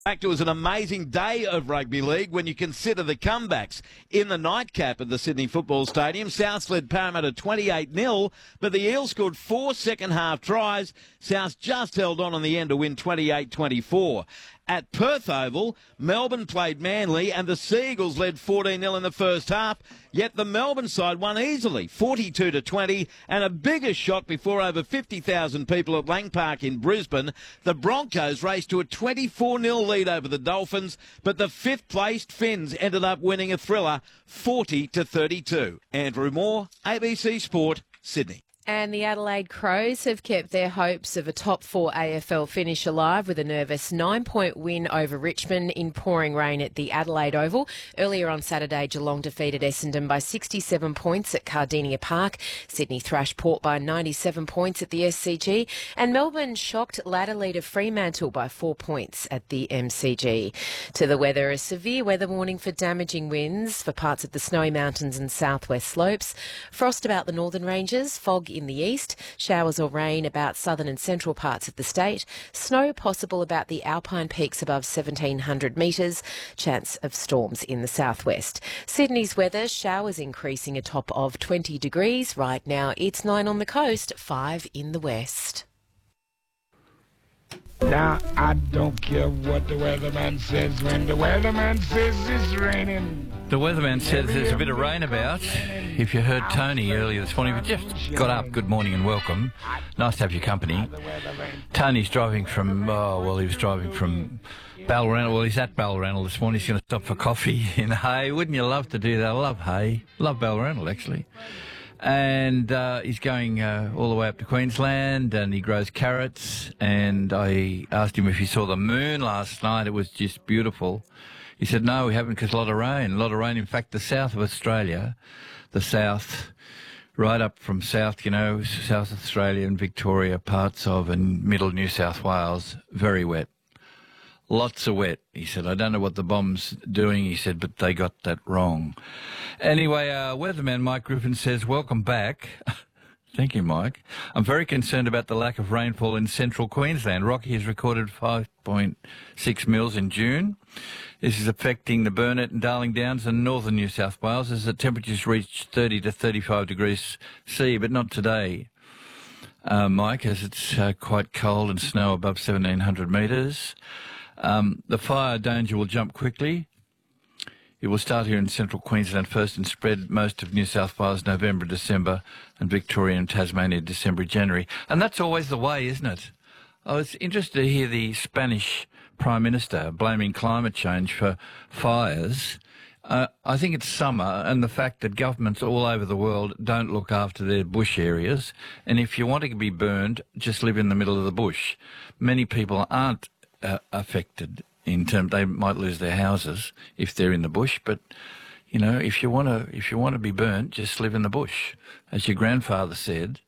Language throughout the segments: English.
In fact, it was an amazing day of rugby league when you consider the comebacks. In the nightcap at the Sydney Football Stadium, South led Parramatta 28-0, but the Eels scored 4 second-half tries. South just held on in the end to win 28-24. At Perth Oval, Melbourne played Manly and the Seagulls led 14-0 in the first half, yet the Melbourne side won easily, 42-20, and a bigger shock before over 50,000 people at Lang Park in Brisbane. The Broncos raced to a 24-0 lead over the Dolphins, but the fifth-placed Finns ended up winning a thriller, 40-32. Andrew Moore, ABC Sport, Sydney. And the Adelaide Crows have kept their hopes of a top 4 AFL finish alive with a nervous 9-point win over Richmond in pouring rain at the Adelaide Oval. Earlier on Saturday, Geelong defeated Essendon by 67 points at Cardinia Park. Sydney thrashed Port by 97 points at the SCG. And Melbourne shocked ladder leader Fremantle by 4 points at the MCG. To the weather, a severe weather warning for damaging winds for parts of the Snowy Mountains and southwest slopes. Frost about the northern ranges, fog in the east, showers or rain about southern and central parts of the state, snow possible about the alpine peaks above 1,700 metres, chance of storms in the southwest. Sydney's weather, showers increasing a top of 20 degrees. Right now it's 9 on the coast, 5 in the west. Now, I don't care what the weatherman says when the weatherman says it's raining. The weatherman says there's a bit of rain about. If you heard Tony earlier this morning, we just got up. Good morning and welcome. Nice to have your company. Tony's driving from, he was driving from Balranald. Well, he's at Balranald this morning. He's going to stop for coffee in Hay. Wouldn't you love to do that? I love Hay. Love Balranald, actually. And he's going all the way up to Queensland, and he grows carrots. And I asked him if he saw the moon last night. It was just beautiful. He said, no, we haven't, because a lot of rain. A lot of rain. In fact, the south of Australia, the south, right up from south, South Australia and Victoria, parts of, and middle New South Wales, very wet. Lots of wet. He said, I don't know what the bomb's doing, he said, but they got that wrong. Anyway, weatherman Mike Griffin says, welcome back. Thank you, Mike. I'm very concerned about the lack of rainfall in central Queensland. Rocky has recorded 5.6 mils in June. This is affecting the Burnett and Darling Downs and northern New South Wales as the temperatures reach 30 to 35 degrees C, but not today, Mike, as it's quite cold and snow above 1,700 metres. The fire danger will jump quickly. It will start here in central Queensland first and spread most of New South Wales November, December, and Victoria and Tasmania December, January. And that's always the way, isn't it? I was interested to hear the Spanish Prime Minister blaming climate change for fires. I think it's summer, and the fact that governments all over the world don't look after their bush areas. And if you want to be burned, just live in the middle of the bush. Many people aren't affected in terms they might lose their houses if they're in the bush, but if you want to be burnt, just live in the bush. As your grandfather said,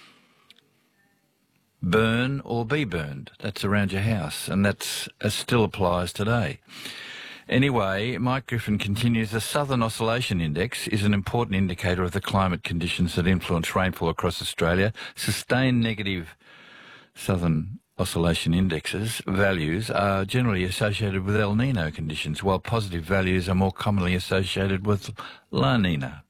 burn or be burned. That's around your house, and that still applies today. Anyway, Mike Griffin continues, the Southern Oscillation Index is an important indicator of the climate conditions that influence rainfall across Australia. Sustained negative Southern Oscillation Indexes values are generally associated with El Nino conditions, while positive values are more commonly associated with La Nina.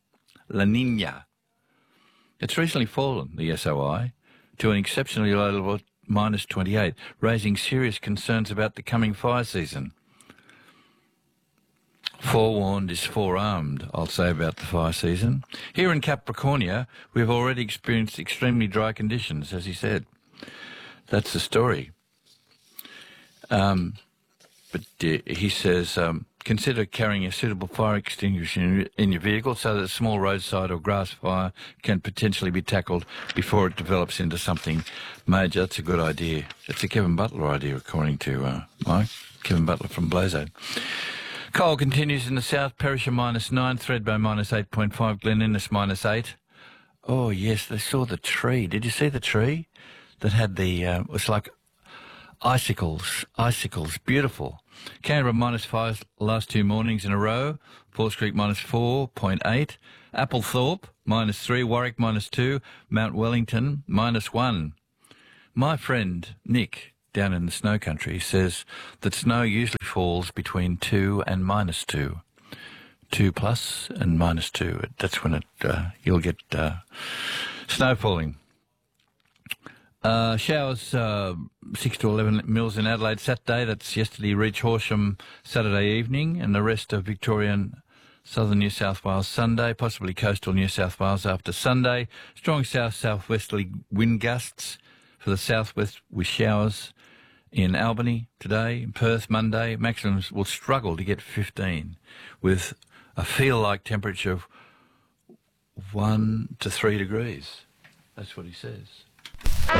It's recently fallen, the SOI, to an exceptionally low level of -28, raising serious concerns about the coming fire season. Forewarned is forearmed, I'll say about the fire season. Here in Capricornia, we've already experienced extremely dry conditions, as he said. That's the story. But he says, consider carrying a suitable fire extinguisher in your vehicle so that a small roadside or grass fire can potentially be tackled before it develops into something major. That's a good idea. It's a Kevin Butler idea, according to Mike. Kevin Butler from Blazo. Coal continues in the south. Perisher -9, Thredbo -8.5, Glen Innes -8. Oh, yes, they saw the tree. Did you see the tree? That had the, it was like icicles, beautiful. Canberra -5 last 2 mornings in a row. Falls Creek -4.8. Applethorpe -3. Warwick -2. Mount Wellington -1. My friend Nick down in the snow country, says that snow usually falls between 2 and -2. 2 plus and -2. That's when you'll get snow falling. Showers 6 to 11 mils in Adelaide Saturday. That's yesterday. Reach Horsham Saturday evening, and the rest of Victorian southern New South Wales Sunday, possibly coastal New South Wales after Sunday. Strong south-southwesterly wind gusts for the southwest with showers in Albany today. In Perth Monday, maximums will struggle to get 15 with a feel-like temperature of 1 to 3 degrees. That's what he says.